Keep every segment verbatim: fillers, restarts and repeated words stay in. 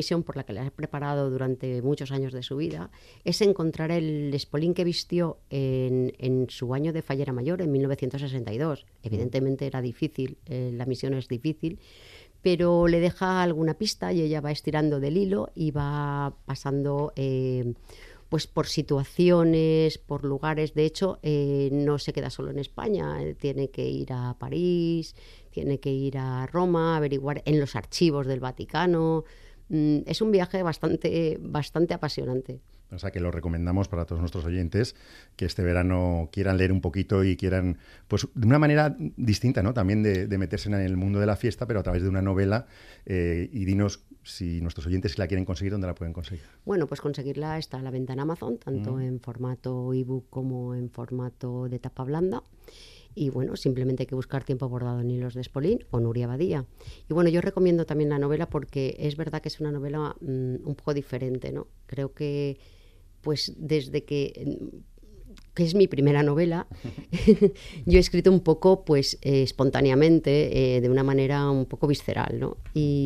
misión por la que la he preparado durante muchos años de su vida, es encontrar el espolín que vistió en, en su año de fallera mayor, en mil novecientos sesenta y dos. Evidentemente era difícil, eh, la misión es difícil, pero le deja alguna pista y ella va estirando del hilo y va pasando eh, pues por situaciones, por lugares. De hecho, eh, no se queda solo en España, eh, tiene que ir a París, tiene que ir a Roma, averiguar en los archivos del Vaticano. Mm, es un viaje bastante, bastante apasionante. O sea que lo recomendamos para todos nuestros oyentes que este verano quieran leer un poquito y quieran, pues de una manera distinta, ¿no? También de, de meterse en el mundo de la fiesta, pero a través de una novela. Eh, y dinos, si nuestros oyentes si la quieren conseguir, ¿dónde la pueden conseguir? Bueno, pues conseguirla está a la venta en Amazon, tanto mm. en formato ebook como en formato de tapa blanda. Y bueno, simplemente hay que buscar Tiempo bordado en hilos de espolín o Nuria Badía. Y bueno, yo recomiendo también la novela porque es verdad que es una novela mmm, un poco diferente, ¿no? Creo que, pues desde que, que es mi primera novela, yo he escrito un poco, pues, eh, espontáneamente, eh, de una manera un poco visceral, ¿no?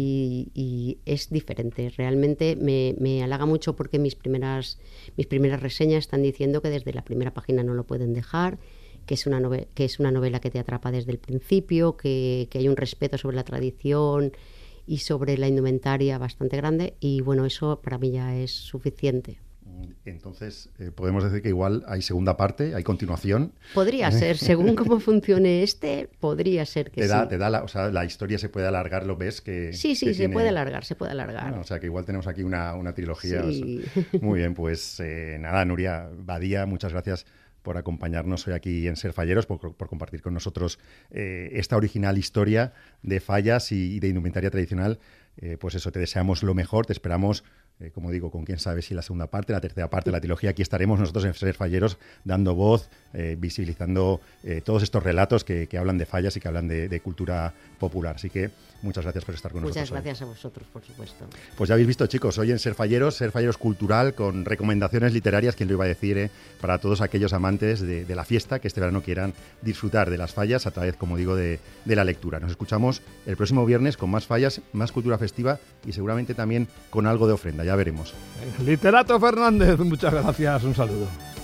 Y, y es diferente. Realmente me, me halaga mucho porque mis primeras, mis primeras reseñas están diciendo que desde la primera página no lo pueden dejar, que es una novela, que es una novela que te atrapa desde el principio, que, que hay un respeto sobre la tradición y sobre la indumentaria bastante grande, y bueno, eso para mí ya es suficiente. Entonces, eh, podemos decir que igual hay segunda parte, hay continuación. Podría ser, según cómo funcione este, podría ser que te da, sí. Te da la, o sea, la historia se puede alargar, ¿lo ves? Que, sí, sí, que se tiene... puede alargar, se puede alargar. Bueno, o sea, que igual tenemos aquí una, una trilogía. Sí. O sea, muy bien, pues eh, nada, Nuria Badía, muchas gracias por acompañarnos hoy aquí en Ser Falleros, por, por compartir con nosotros eh, esta original historia de fallas y, y de indumentaria tradicional. Eh, pues eso, te deseamos lo mejor, te esperamos, eh, como digo, con quién sabe si la segunda parte, la tercera parte de la trilogía. Aquí estaremos nosotros en Ser Falleros dando voz, eh, visibilizando eh, todos estos relatos que, que hablan de fallas y que hablan de, de cultura popular. Así que muchas gracias por estar con Muchas nosotros. Muchas gracias hoy. a vosotros, por supuesto. Pues ya habéis visto, chicos, hoy en Ser Falleros, Ser Falleros cultural, con recomendaciones literarias, quién lo iba a decir, eh, para todos aquellos amantes de, de la fiesta que este verano quieran disfrutar de las fallas a través, como digo, de, de la lectura. Nos escuchamos el próximo viernes con más fallas, más cultura festiva y seguramente también con algo de ofrenda, ya veremos. Literato Fernández, muchas gracias, un saludo.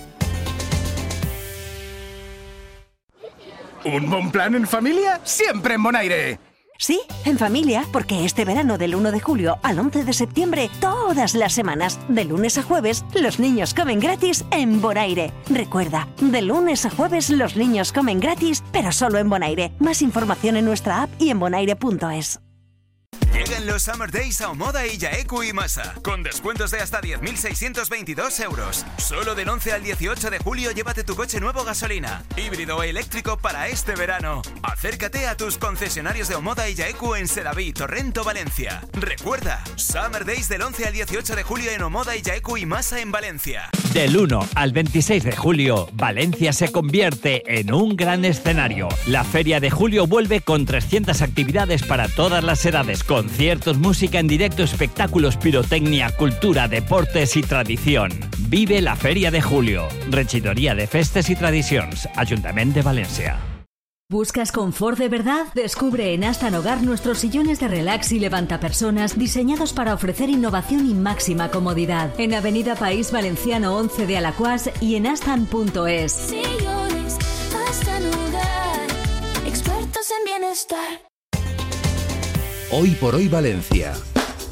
¿Un buen plan en familia? Siempre en Bonaire. Sí, en familia, porque este verano del uno de julio al once de septiembre, todas las semanas, de lunes a jueves, los niños comen gratis en Bonaire. Recuerda, de lunes a jueves los niños comen gratis, pero solo en Bonaire. Más información en nuestra app y en bonaire punto es. Llegan los Summer Days a Omoda y Yaeku y Masa, con descuentos de hasta diez mil seiscientos veintidós euros. Solo del once al dieciocho de julio llévate tu coche nuevo gasolina, híbrido o eléctrico para este verano. Acércate a tus concesionarios de Omoda y Yaeku en Sedaví, Torrento, Valencia. Recuerda, Summer Days del once al dieciocho de julio en Omoda y Yaeku y Masa en Valencia. Del uno al veintiséis de julio, Valencia se convierte en un gran escenario. La Feria de Julio vuelve con trescientas actividades para todas las edades, conciertos, música en directo, espectáculos, pirotecnia, cultura, deportes y tradición. Vive la Feria de Julio. Regidoria de Festes y Tradicions, Ayuntamiento de Valencia. ¿Buscas confort de verdad? Descubre en Astan Hogar nuestros sillones de relax y levantapersonas diseñados para ofrecer innovación y máxima comodidad. En Avenida País Valenciano once de Alacuás y en astan punto es. Sillones Astan Hogar, expertos en bienestar. Hoy por hoy Valencia.